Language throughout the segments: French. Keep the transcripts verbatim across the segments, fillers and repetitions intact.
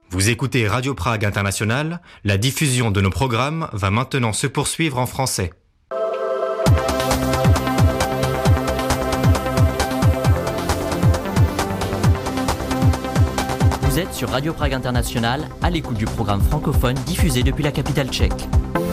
Vous écoutez Radio Prague International, la diffusion de nos programmes va maintenant se poursuivre en français. Vous êtes sur Radio Prague International, à l'écoute du programme francophone diffusé depuis la capitale tchèque.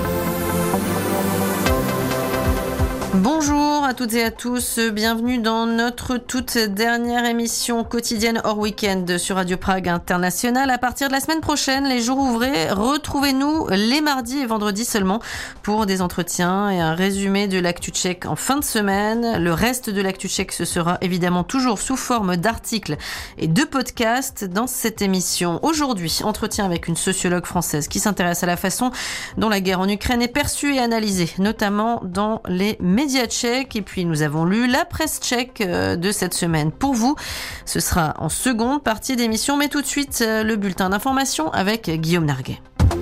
Bonjour à toutes et à tous, bienvenue dans notre toute dernière émission quotidienne hors week-end sur Radio Prague International. À partir de la semaine prochaine, les jours ouvrés, retrouvez-nous les mardis et vendredis seulement pour des entretiens et un résumé de l'actu tchèque en fin de semaine. Le reste de l'actu tchèque, ce sera évidemment toujours sous forme d'articles et de podcasts dans cette émission. Aujourd'hui, entretien avec une sociologue française qui s'intéresse à la façon dont la guerre en Ukraine est perçue et analysée, notamment dans les médias tchèques. Et puis nous avons lu la presse tchèque de cette semaine pour vous. Ce sera en seconde partie d'émission, mais tout de suite le bulletin d'information avec Guillaume Narguet.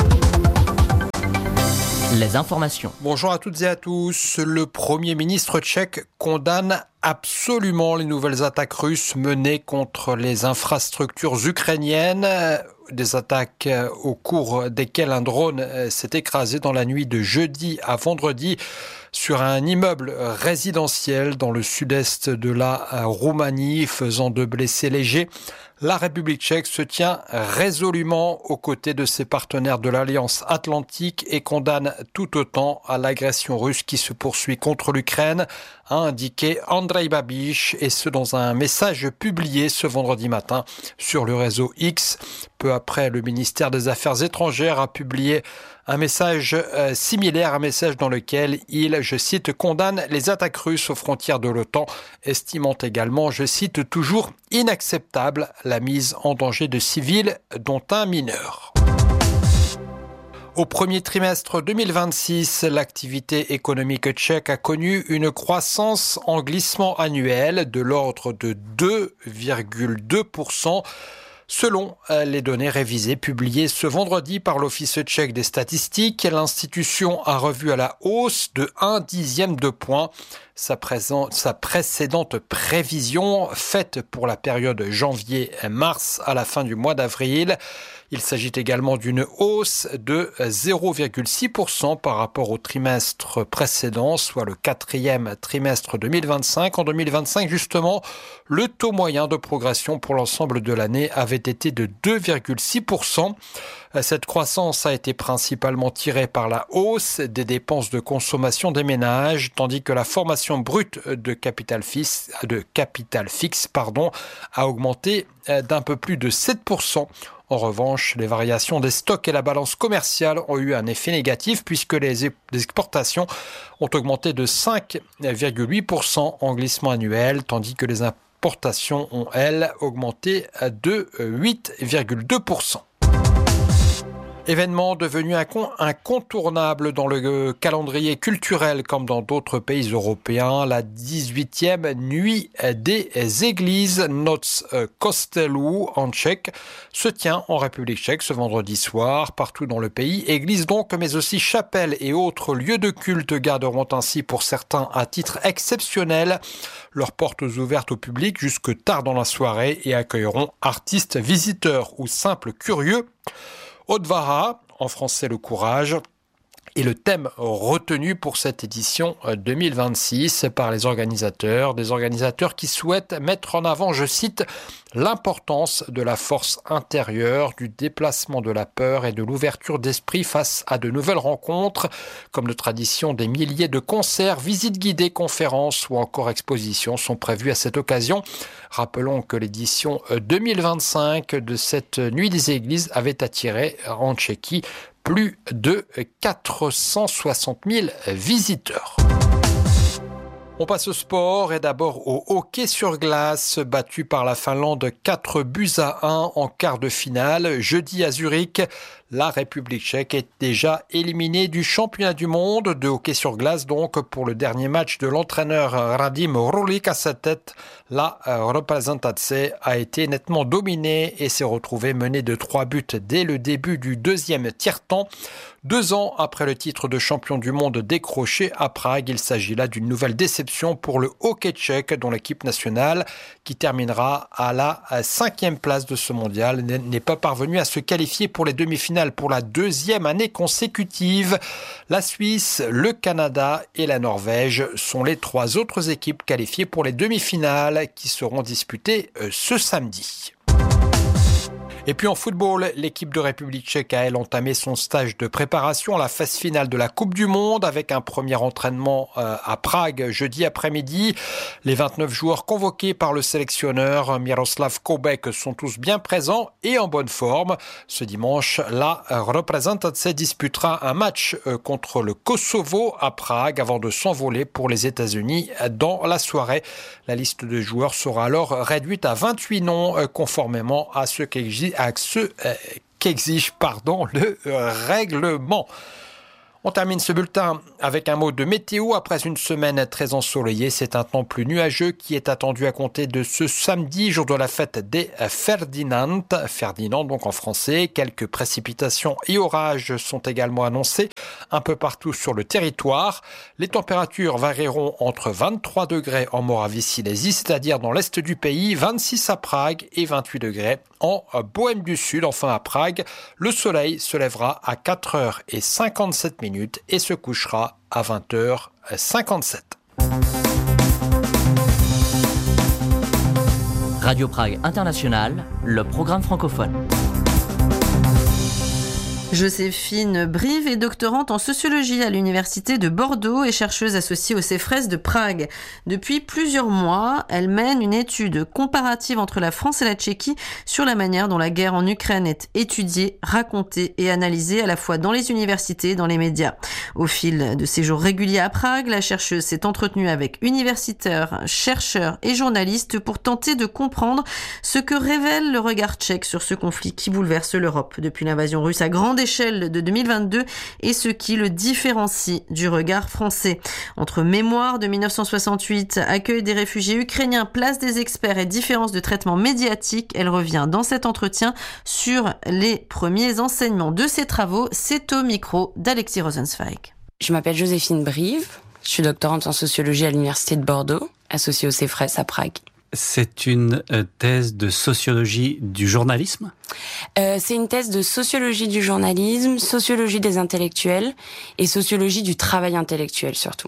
Les informations. Bonjour à toutes et à tous. Le Premier ministre tchèque condamne absolument les nouvelles attaques russes menées contre les infrastructures ukrainiennes. Des attaques au cours desquelles un drone s'est écrasé dans la nuit de jeudi à vendredi sur un immeuble résidentiel dans le sud-est de la Roumanie, faisant deux blessés légers. La République tchèque se tient résolument aux côtés de ses partenaires de l'Alliance Atlantique et condamne tout autant à l'agression russe qui se poursuit contre l'Ukraine, a indiqué Andrej Babiš, et ce dans un message publié ce vendredi matin sur le réseau X. Peu après, le ministère des Affaires étrangères a publié un message euh, similaire, un message dans lequel il, je cite, condamne les attaques russes aux frontières de l'OTAN, estimant également, je cite, toujours inacceptable la mise en danger de civils, dont un mineur. Au premier trimestre deux mille vingt-six, l'activité économique tchèque a connu une croissance en glissement annuel de l'ordre de deux virgule deux pour cent. Selon les données révisées publiées ce vendredi par l'Office tchèque des statistiques, l'institution a revu à la hausse de un dixième de point sa, présent, sa précédente prévision faite pour la période janvier-mars à la fin du mois d'avril. Il s'agit également d'une hausse de zéro virgule six pour cent par rapport au trimestre précédent, soit le quatrième trimestre deux mille vingt-cinq. En deux mille vingt-cinq, justement, le taux moyen de progression pour l'ensemble de l'année avait été de deux virgule six pour cent. Cette croissance a été principalement tirée par la hausse des dépenses de consommation des ménages, tandis que la formation brute de capital fixe, de capital fixe pardon, a augmenté d'un peu plus de sept pour cent. En revanche, les variations des stocks et la balance commerciale ont eu un effet négatif puisque les exportations ont augmenté de cinq virgule huit pour cent en glissement annuel, tandis que les importations ont, elles, augmenté de huit virgule deux pour cent. Événement devenu incontournable dans le calendrier culturel comme dans d'autres pays européens, la dix-huitième nuit des églises, Noc kostelů en tchèque, se tient en République tchèque ce vendredi soir. Partout dans le pays, églises donc, mais aussi chapelles et autres lieux de culte garderont ainsi pour certains à titre exceptionnel leurs portes ouvertes au public jusque tard dans la soirée et accueilleront artistes, visiteurs ou simples curieux. Odvaha, en français le courage, est le thème retenu pour cette édition deux mille vingt-six par les organisateurs, des organisateurs qui souhaitent mettre en avant, je cite, l'importance de la force intérieure, du déplacement de la peur et de l'ouverture d'esprit face à de nouvelles rencontres, comme de tradition des milliers de concerts, visites guidées, conférences ou encore expositions sont prévues à cette occasion. Rappelons que l'édition deux mille vingt-cinq de cette Nuit des Églises avait attiré en Tchéquie plus de quatre cent soixante mille visiteurs. On passe au sport et d'abord au hockey sur glace, battu par la Finlande quatre buts à un en quart de finale. Jeudi à Zurich, La République tchèque est déjà éliminée du championnat du monde de hockey sur glace. Donc, pour le dernier match de l'entraîneur Radim Hrulik à sa tête, la Reprezentace a été nettement dominée et s'est retrouvée menée de trois buts dès le début du deuxième tiers-temps. Deux ans après le titre de champion du monde décroché à Prague, il s'agit là d'une nouvelle déception pour le hockey tchèque, dont l'équipe nationale, qui terminera à la cinquième place de ce mondial, n'est pas parvenue à se qualifier pour les demi-finales pour la deuxième année consécutive. La Suisse, le Canada et la Norvège sont les trois autres équipes qualifiées pour les demi-finales qui seront disputées ce samedi. Et puis en football, l'équipe de République tchèque a elle entamé son stage de préparation à la phase finale de la Coupe du Monde avec un premier entraînement à Prague jeudi après-midi. Les vingt-neuf joueurs convoqués par le sélectionneur Miroslav Koubek sont tous bien présents et en bonne forme. Ce dimanche, la Reprezentace disputera un match contre le Kosovo à Prague avant de s'envoler pour les États-Unis dans la soirée. La liste de joueurs sera alors réduite à vingt-huit noms conformément à ce qu'exige à ceux euh, qu'exige pardon, le euh, règlement. On termine ce bulletin avec un mot de météo. Après une semaine très ensoleillée, c'est un temps plus nuageux qui est attendu à compter de ce samedi, jour de la fête des Ferdinand. Ferdinand, donc en français. Quelques précipitations et orages sont également annoncés un peu partout sur le territoire. Les températures varieront entre vingt-trois degrés en Moravie-Silésie, c'est-à-dire dans l'est du pays, vingt-six à Prague et vingt-huit degrés en Bohême du Sud. Enfin à Prague, le soleil se lèvera à quatre heures cinquante-sept minutes et se couchera à vingt heures cinquante-sept. Radio Prague International, le programme francophone. Joséphine Brive est doctorante en sociologie à l'université de Bordeaux et chercheuse associée au CEFRES de Prague. Depuis plusieurs mois, elle mène une étude comparative entre la France et la Tchéquie sur la manière dont la guerre en Ukraine est étudiée, racontée et analysée à la fois dans les universités et dans les médias. Au fil de ses jours réguliers à Prague, la chercheuse s'est entretenue avec universitaires, chercheurs et journalistes pour tenter de comprendre ce que révèle le regard tchèque sur ce conflit qui bouleverse l'Europe depuis l'invasion russe à grande échelle de deux mille vingt-deux et ce qui le différencie du regard français. Entre mémoire de mille neuf cent soixante-huit, accueil des réfugiés ukrainiens, place des experts et différence de traitement médiatique, elle revient dans cet entretien sur les premiers enseignements de ses travaux. C'est au micro d'Alexis Rosenzweig. Je m'appelle Joséphine Brive, je suis doctorante en sociologie à l'université de Bordeaux, associée au CEFRES à Prague. C'est une thèse de sociologie du journalisme ? euh, C'est une thèse de sociologie du journalisme, sociologie des intellectuels et sociologie du travail intellectuel surtout.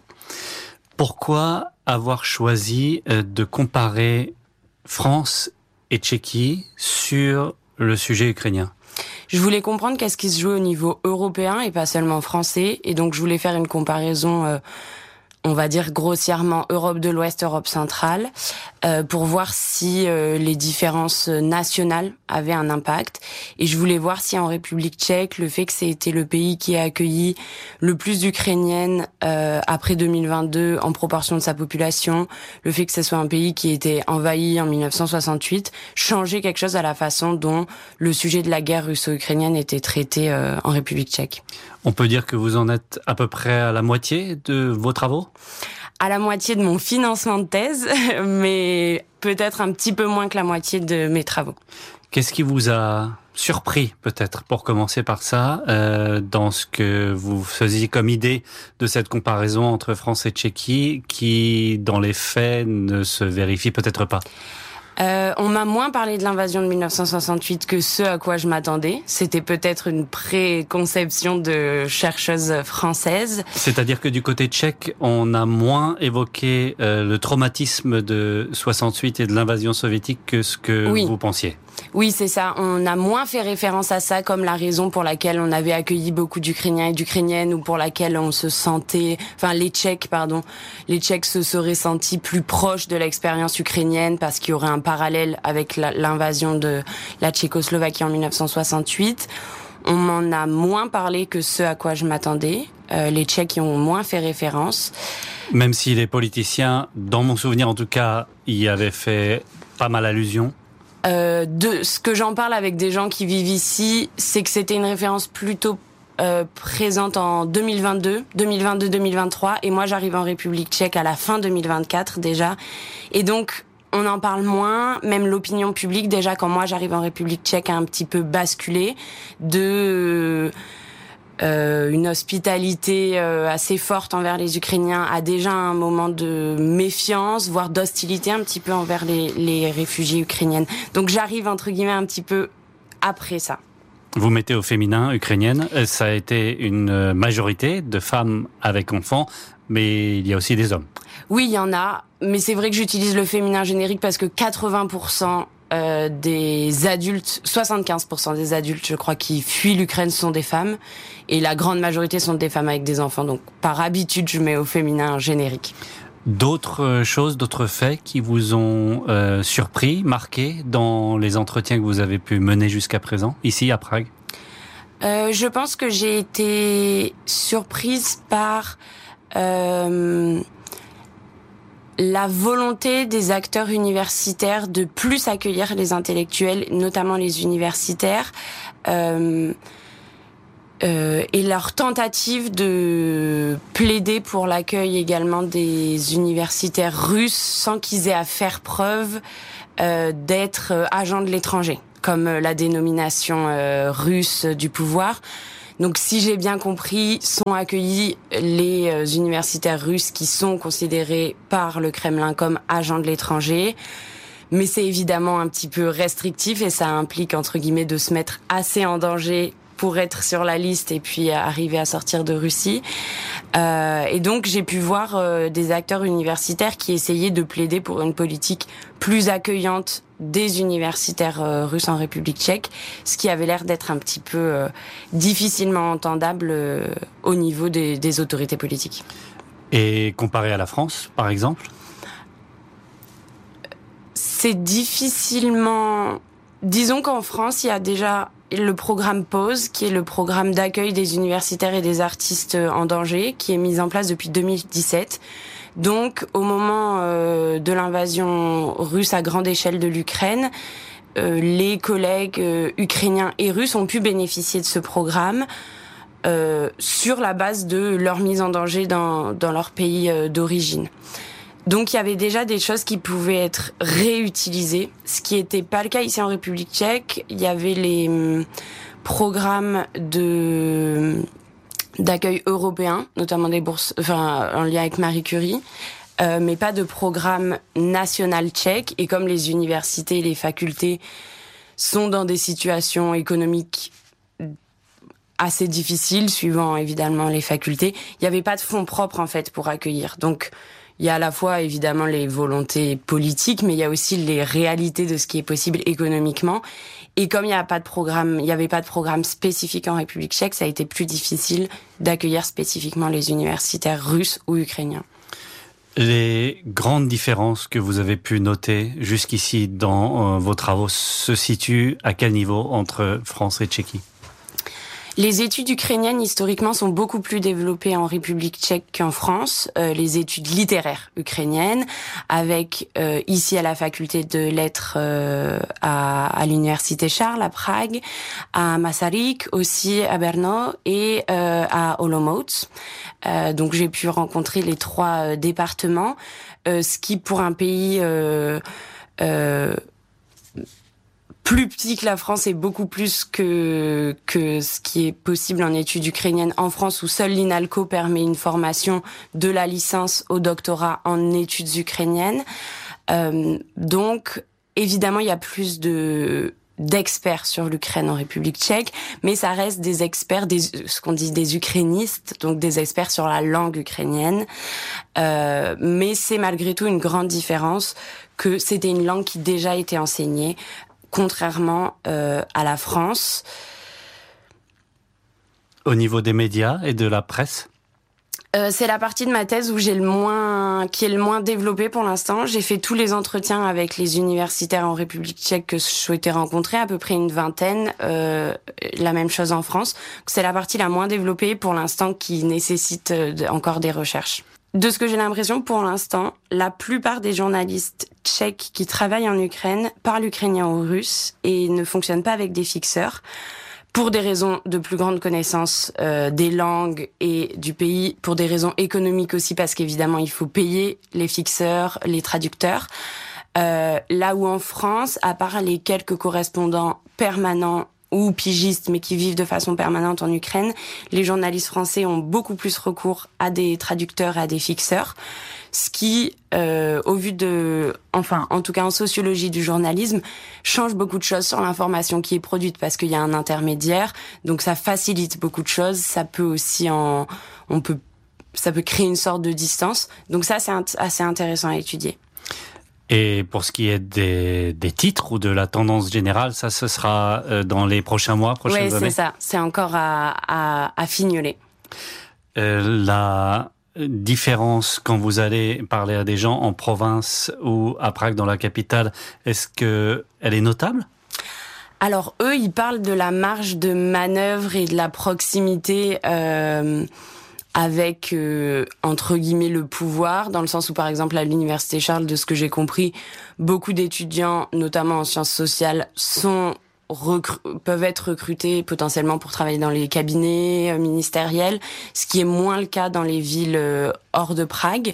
Pourquoi avoir choisi de comparer France et Tchéquie sur le sujet ukrainien ? Je voulais comprendre qu'est-ce qui se joue au niveau européen et pas seulement français, et donc je voulais faire une comparaison euh, on va dire grossièrement Europe de l'Ouest, Europe centrale, euh, pour voir si euh, les différences nationales avaient un impact. Et je voulais voir si en République tchèque, le fait que c'était le pays qui a accueilli le plus d'Ukrainiennes euh, après deux mille vingt-deux en proportion de sa population, le fait que ce soit un pays qui était envahi en mille neuf cent soixante-huit, changeait quelque chose à la façon dont le sujet de la guerre russo-ukrainienne était traité euh, en République tchèque. On peut dire que vous en êtes à peu près à la moitié de vos travaux ? À la moitié de mon financement de thèse, mais peut-être un petit peu moins que la moitié de mes travaux. Qu'est-ce qui vous a surpris, peut-être, pour commencer par ça, euh, dans ce que vous faisiez comme idée de cette comparaison entre France et Tchéquie, qui, dans les faits, ne se vérifie peut-être pas ? Euh, on m'a moins parlé de l'invasion de mille neuf cent soixante-huit que ce à quoi je m'attendais. C'était peut-être une préconception de chercheuse française. C'est-à-dire que du côté tchèque, on a moins évoqué euh, le traumatisme de soixante-huit et de l'invasion soviétique que ce que oui. vous pensiez. Oui, c'est ça. On a moins fait référence à ça comme la raison pour laquelle on avait accueilli beaucoup d'Ukrainiens et d'Ukrainiennes ou pour laquelle on se sentait, enfin les Tchèques, pardon, les Tchèques se seraient sentis plus proches de l'expérience ukrainienne parce qu'il y aurait un parallèle avec la, l'invasion de la Tchécoslovaquie en mille neuf cent soixante-huit. On m'en a moins parlé que ce à quoi je m'attendais. Euh, les Tchèques y ont moins fait référence. Même si les politiciens, dans mon souvenir en tout cas, y avaient fait pas mal allusion. Euh, de ce que j'en parle avec des gens qui vivent ici, c'est que c'était une référence plutôt euh, présente en deux mille vingt-deux, deux mille vingt-deux, deux mille vingt-trois, et moi j'arrive en République tchèque à la fin deux mille vingt-quatre déjà, et donc on en parle moins. Même l'opinion publique, déjà quand moi j'arrive en République tchèque, a un petit peu basculé de euh, une hospitalité euh, assez forte envers les Ukrainiens à déjà un moment de méfiance, voire d'hostilité un petit peu envers les, les réfugiés ukrainiennes. Donc j'arrive entre guillemets un petit peu après ça. Vous mettez au féminin ukrainienne, ça a été une majorité de femmes avec enfants, mais il y a aussi des hommes. Oui, il y en a, mais c'est vrai que j'utilise le féminin générique parce que quatre-vingts pour cent euh, des adultes, soixante-quinze pour cent des adultes, je crois, qui fuient l'Ukraine sont des femmes, et la grande majorité sont des femmes avec des enfants. Donc, par habitude, je mets au féminin générique. D'autres choses, d'autres faits qui vous ont euh, surpris, marqué dans les entretiens que vous avez pu mener jusqu'à présent, ici à Prague ? euh, Je pense que j'ai été surprise par euh, la volonté des acteurs universitaires de plus accueillir les intellectuels, notamment les universitaires, euh, Euh, et leur tentative de plaider pour l'accueil également des universitaires russes sans qu'ils aient à faire preuve euh, d'être agents de l'étranger, comme la dénomination euh, russe du pouvoir. Donc si j'ai bien compris, sont accueillis les euh, universitaires russes qui sont considérés par le Kremlin comme agents de l'étranger. Mais c'est évidemment un petit peu restrictif et ça implique entre guillemets de se mettre assez en danger pour être sur la liste et puis arriver à sortir de Russie. Euh, et donc j'ai pu voir euh, des acteurs universitaires qui essayaient de plaider pour une politique plus accueillante des universitaires euh, russes en République tchèque, ce qui avait l'air d'être un petit peu euh, difficilement entendable euh, au niveau des, des autorités politiques. Et comparé à la France, par exemple ? C'est difficilement... Disons qu'en France, il y a déjà le programme PAUSE, qui est le programme d'accueil des universitaires et des artistes en danger, qui est mis en place depuis deux mille dix-sept. Donc, au moment euh, de l'invasion russe à grande échelle de l'Ukraine, euh, les collègues euh, ukrainiens et russes ont pu bénéficier de ce programme euh, sur la base de leur mise en danger dans, dans leur pays euh, d'origine. Donc il y avait déjà des choses qui pouvaient être réutilisées, ce qui n'était pas le cas ici en République tchèque. Il y avait les hum, programmes de d'accueil européens, notamment des bourses, enfin en lien avec Marie Curie, euh, mais pas de programme national tchèque. Et comme les universités et les facultés sont dans des situations économiques assez difficiles, suivant évidemment les facultés, il n'y avait pas de fonds propres en fait pour accueillir. Donc il y a à la fois évidemment les volontés politiques, mais il y a aussi les réalités de ce qui est possible économiquement. Et comme il n'y a pas de programme, il n'y avait pas de programme spécifique en République tchèque, ça a été plus difficile d'accueillir spécifiquement les universitaires russes ou ukrainiens. Les grandes différences que vous avez pu noter jusqu'ici dans euh, vos travaux se situent à quel niveau entre France et Tchéquie ? Les études ukrainiennes, historiquement, sont beaucoup plus développées en République tchèque qu'en France. Euh, les études littéraires ukrainiennes, avec euh, ici à la faculté de lettres euh, à, à l'université Charles, à Prague, à Masaryk, aussi à Brno et euh, à Olomouc. Euh, donc j'ai pu rencontrer les trois euh, départements, euh, ce qui pour un pays... Euh, euh, plus petit que la France et beaucoup plus que que ce qui est possible en études ukrainiennes en France, où seul l'INALCO permet une formation de la licence au doctorat en études ukrainiennes. Euh, donc, évidemment, il y a plus de d'experts sur l'Ukraine en République tchèque, mais ça reste des experts, des, ce qu'on dit des ukrainistes, donc des experts sur la langue ukrainienne. Euh, mais c'est malgré tout une grande différence que c'était une langue qui déjà était enseignée, contrairement euh, à la France. Au niveau des médias et de la presse ? Euh, c'est la partie de ma thèse où j'ai le moins, qui est le moins développée pour l'instant. J'ai fait tous les entretiens avec les universitaires en République tchèque que je souhaitais rencontrer, à peu près une vingtaine. Euh, la même chose en France. C'est la partie la moins développée pour l'instant qui nécessite encore des recherches. De ce que j'ai l'impression, pour l'instant, la plupart des journalistes tchèques qui travaillent en Ukraine parlent ukrainien ou russe et ne fonctionnent pas avec des fixeurs. Pour des raisons de plus grande connaissance euh, des langues et du pays, pour des raisons économiques aussi, parce qu'évidemment, il faut payer les fixeurs, les traducteurs. Euh, là où en France, à part les quelques correspondants permanents ou pigistes, mais qui vivent de façon permanente en Ukraine, les journalistes français ont beaucoup plus recours à des traducteurs et à des fixeurs. Ce qui, euh, au vu de, enfin, en tout cas en sociologie du journalisme, change beaucoup de choses sur l'information qui est produite parce qu'il y a un intermédiaire. Donc ça facilite beaucoup de choses. Ça peut aussi en, on peut, ça peut créer une sorte de distance. Donc ça, c'est assez intéressant à étudier. Et pour ce qui est des, des titres ou de la tendance générale, ça, ce sera dans les prochains mois, prochaines années. Oui, c'est ça. C'est encore à, à, à fignoler. Euh, la différence quand vous allez parler à des gens en province ou à Prague, dans la capitale, est-ce que elle est notable ? Alors eux, ils parlent de la marge de manœuvre et de la proximité euh, avec euh, entre guillemets le pouvoir, dans le sens où par exemple à l'université Charles, de ce que j'ai compris, beaucoup d'étudiants, notamment en sciences sociales, sont Recru- peuvent être recrutés potentiellement pour travailler dans les cabinets euh, ministériels, ce qui est moins le cas dans les villes euh, hors de Prague.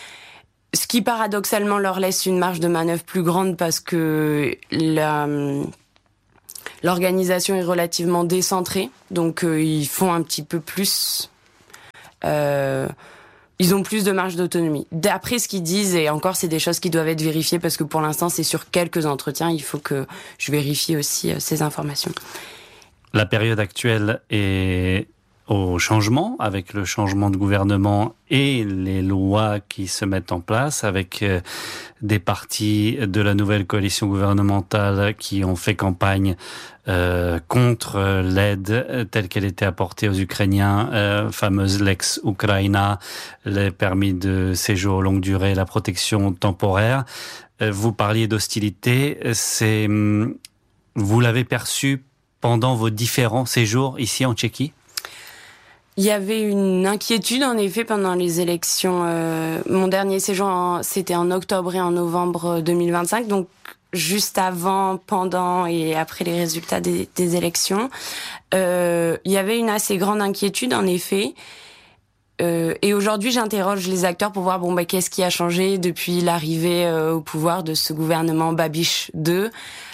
Ce qui paradoxalement leur laisse une marge de manœuvre plus grande parce que la, l'organisation est relativement décentrée, donc euh, ils font un petit peu plus... Euh, Ils ont plus de marge d'autonomie. D'après ce qu'ils disent, et encore, c'est des choses qui doivent être vérifiées parce que pour l'instant, c'est sur quelques entretiens. Il faut que je vérifie aussi ces informations. La période actuelle est au changement, avec le changement de gouvernement et les lois qui se mettent en place, avec des partis de la nouvelle coalition gouvernementale qui ont fait campagne Euh, contre l'aide telle qu'elle était apportée aux Ukrainiens, euh, fameuse Lex Ukraina, les permis de séjour longue durée, la protection temporaire. Euh, vous parliez d'hostilité, c'est, vous l'avez perçu pendant vos différents séjours ici en Tchéquie ? Il y avait une inquiétude en effet pendant les élections. Euh, mon dernier séjour, en, c'était en octobre et en novembre deux mille vingt-cinq, donc juste avant, pendant et après les résultats des, des élections. Euh, il y avait une assez grande inquiétude, en effet. Euh, et aujourd'hui, j'interroge les acteurs pour voir bon bah qu'est-ce qui a changé depuis l'arrivée euh, au pouvoir de ce gouvernement Babiš deux.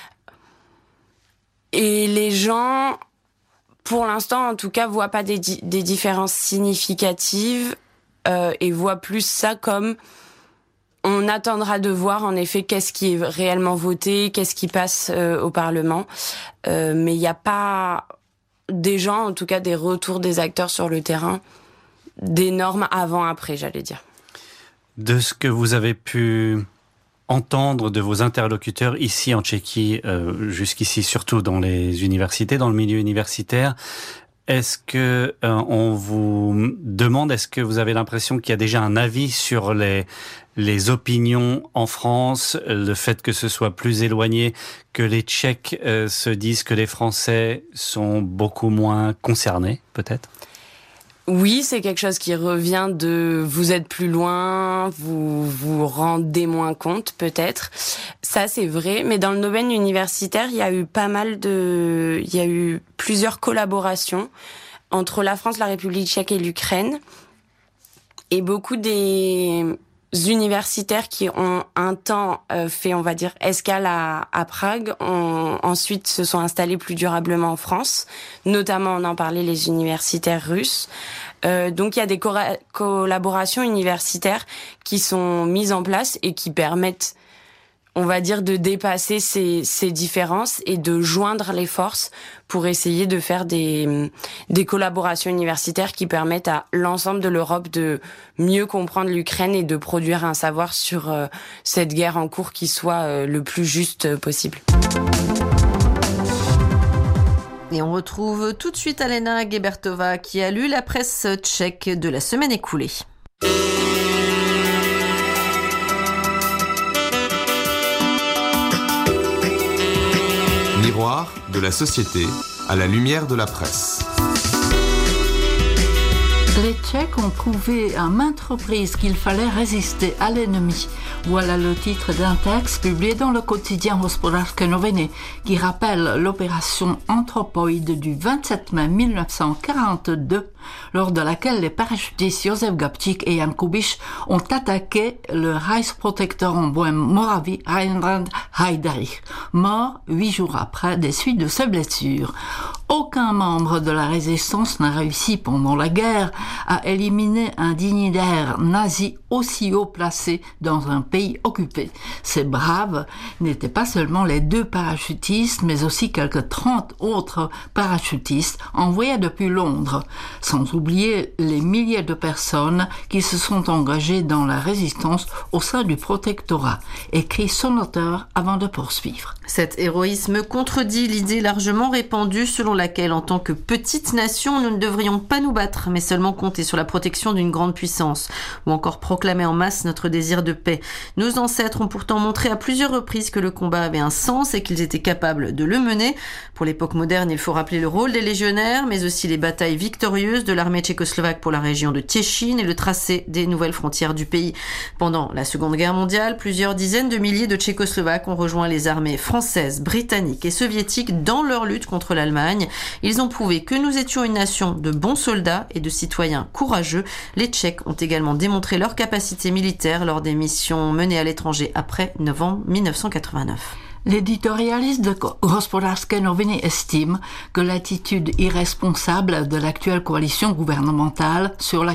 Et les gens, pour l'instant, en tout cas, voient pas des, di- des différences significatives euh, et voient plus ça comme... On attendra de voir en effet qu'est-ce qui est réellement voté, qu'est-ce qui passe euh, au Parlement. Euh, mais il n'y a pas des gens, en tout cas des retours des acteurs sur le terrain, d'énormes avant-après, j'allais dire. De ce que vous avez pu entendre de vos interlocuteurs ici en Tchéquie, euh, jusqu'ici surtout dans les universités, dans le milieu universitaire, est-ce que euh, on vous demande, est-ce que vous avez l'impression qu'il y a déjà un avis sur les les opinions en France, le fait que ce soit plus éloigné, que les Tchèques euh, se disent que les Français sont beaucoup moins concernés, peut-être ? Oui, c'est quelque chose qui revient de vous êtes plus loin, vous vous rendez moins compte peut-être. Ça c'est vrai, mais dans le domaine universitaire, il y a eu pas mal de il y a eu plusieurs collaborations entre la France, la République tchèque et l'Ukraine. Et beaucoup des universitaires qui ont un temps euh, fait, on va dire, escale à, à Prague, ont, ensuite se sont installés plus durablement en France. Notamment, on en parlait, les universitaires russes. Euh, donc, il y a des co- collaborations universitaires qui sont mises en place et qui permettent, on va dire, de dépasser ces, ces différences et de joindre les forces pour essayer de faire des, des collaborations universitaires qui permettent à l'ensemble de l'Europe de mieux comprendre l'Ukraine et de produire un savoir sur euh, cette guerre en cours qui soit euh, le plus juste possible. Et on retrouve tout de suite Alena Gebertova qui a lu la presse tchèque de la semaine écoulée. Miroir de la société à la lumière de la presse. Les Tchèques ont prouvé à maintes reprises qu'il fallait résister à l'ennemi. Voilà le titre d'un texte publié dans le quotidien Hospodářské noviny qui rappelle l'opération Anthropoïde du vingt-sept mai mille neuf cent quarante-deux, lors de laquelle les parachutistes Josef Gabčík et Jan Kubiš ont attaqué le Reichsprotektor en Bohême-Moravie, Reinhard Heydrich, mort huit jours après des suites de ses blessures. Aucun membre de la résistance n'a réussi pendant la guerre à éliminer un dignitaire nazi aussi haut placé dans un pays occupé. Ces braves n'étaient pas seulement les deux parachutistes, mais aussi quelques trente autres parachutistes envoyés depuis Londres, sans oublier les milliers de personnes qui se sont engagées dans la résistance au sein du protectorat, écrit son auteur avant de poursuivre. Cet héroïsme contredit l'idée largement répandue selon laquelle, en tant que petite nation, nous ne devrions pas nous battre, mais seulement compter sur la protection d'une grande puissance, ou encore proclamer en masse notre désir de paix. Nos ancêtres ont pourtant montré à plusieurs reprises que le combat avait un sens et qu'ils étaient capables de le mener. Pour l'époque moderne, il faut rappeler le rôle des légionnaires, mais aussi les batailles victorieuses de l'armée tchécoslovaque pour la région de Těšín et le tracé des nouvelles frontières du pays. Pendant la Seconde Guerre mondiale, plusieurs dizaines de milliers de Tchécoslovaques ont rejoint les armées françaises, britanniques et soviétiques dans leur lutte contre l'Allemagne. Ils ont prouvé que nous étions une nation de bons soldats et de citoyens courageux. Les Tchèques ont également démontré leur capacité militaire lors des missions menées à l'étranger après novembre mille neuf cent quatre-vingt-neuf. L'éditorialiste de Hospodářské noviny estime que l'attitude irresponsable de l'actuelle coalition gouvernementale sur la